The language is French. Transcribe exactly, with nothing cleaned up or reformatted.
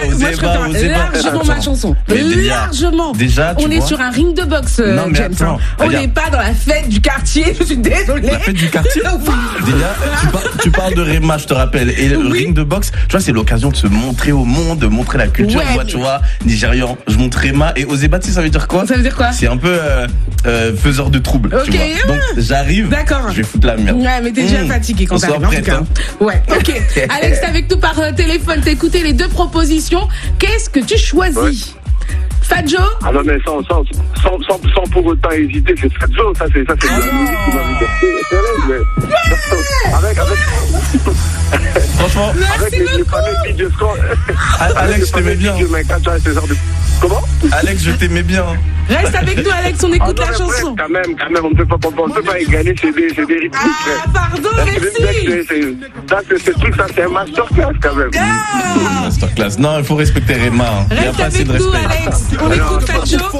aux moi, je ébats, préfère aux ébats. largement ma Attends. chanson. Mais déjà- Largement. déjà, tu On est vois. sur un ring de boxe, euh, Non, mais James. attends, hein. On regarde. n'est pas dans la fête du quartier. Je suis désolée. La fête du quartier. Déjà, tu, par- tu parles de Rema, je te rappelle. Et le Oui. ring de boxe, tu vois, c'est l'occasion de se montrer au monde, de montrer la culture. Ouais, Moi, mais- tu vois, Nigérian, je montre Rema. Et aux ébats, tu sais, ça veut dire quoi? Ça veut dire quoi? C'est un peu euh, euh, faiseur de troubles. Ok, Tu vois. ah. Donc, j'arrive. D'accord. Je vais foutre la merde. Ouais, mais t'es déjà Mmh. fatigué quand On soit t'arrives, en tout prête, cas. hein. Ouais, ok. Alex, t'es avec nous par euh, téléphone. T'as écouté les deux propositions. Qu'est-ce que tu choisis? Fat Joe? Ah non, mais sans, sans, sans, sans, sans pour autant hésiter, c'est Fat Joe, ça c'est, ça c'est de la musique qui m'a mis c'est vrai, mais... Avec, avec, Franchement, avec Merci les, les beaucoup. fameux D J Score. Alex, je t'aimais bien. Comment? Alex, je t'aimais bien. Reste avec nous, Alex. On Ah écoute non, la mais bref, chanson. quand même, quand même, on ne peut pas, on ne peut pas égaler, c'est des, c'est des rythmiques, Ah, frère. pardon, C'est- c'est- merci. c'est- c'est- Ça, c'est ce truc, ça, c'est un masterclass, quand même. Ah. Masterclass. Non, il faut respecter Rema. Il n'y a Reste pas assez avec de nous, respect. Alex. On écoute Fat Joe.